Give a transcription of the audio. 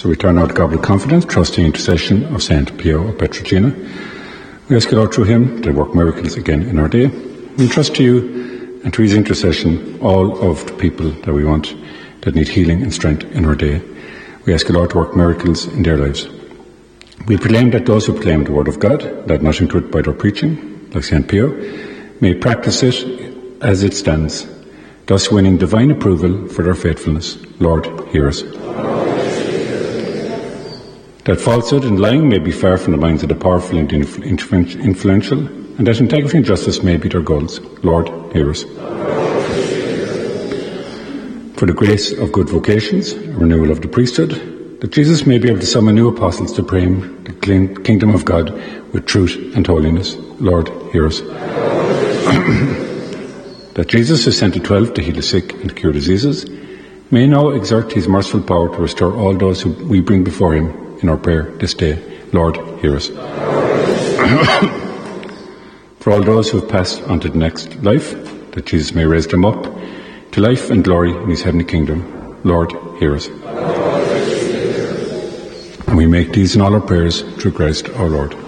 So we turn now to God with confidence, trusting intercession of Saint Pio of Petrogina. We ask the Lord through him to work miracles again in our day. We trust to you and to his intercession all of the people that we want that need healing and strength in our day. We ask the Lord to work miracles in their lives. We proclaim that those who proclaim the word of God, that nothing to it by their preaching, like Saint Pio, may practice it as it stands, thus winning divine approval for their faithfulness. Lord, hear us. That falsehood and lying may be far from the minds of the powerful and influential, and that integrity and justice may be their goals. Lord, hear us. For the grace of good vocations, renewal of the priesthood, that Jesus may be able to summon new apostles to proclaim the kingdom of God with truth and holiness. Lord, hear us. That Jesus, who sent the 12 to heal the sick and cure diseases, may now exert his merciful power to restore all those who we bring before him in our prayer this day. Lord, hear us. For all those who have passed on to the next life, that Jesus may raise them up to life and glory in his heavenly kingdom. Lord, hear us. And we make these in all our prayers through Christ our Lord.